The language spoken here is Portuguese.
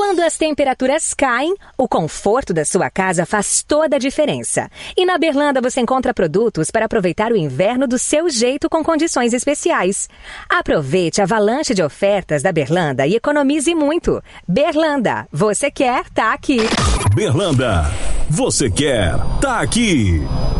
Quando as temperaturas caem, o conforto da sua casa faz toda a diferença. E na Berlanda você encontra produtos para aproveitar o inverno do seu jeito com condições especiais. Aproveite a avalanche de ofertas da Berlanda e economize muito. Berlanda, você quer, tá aqui. Berlanda, você quer, tá aqui.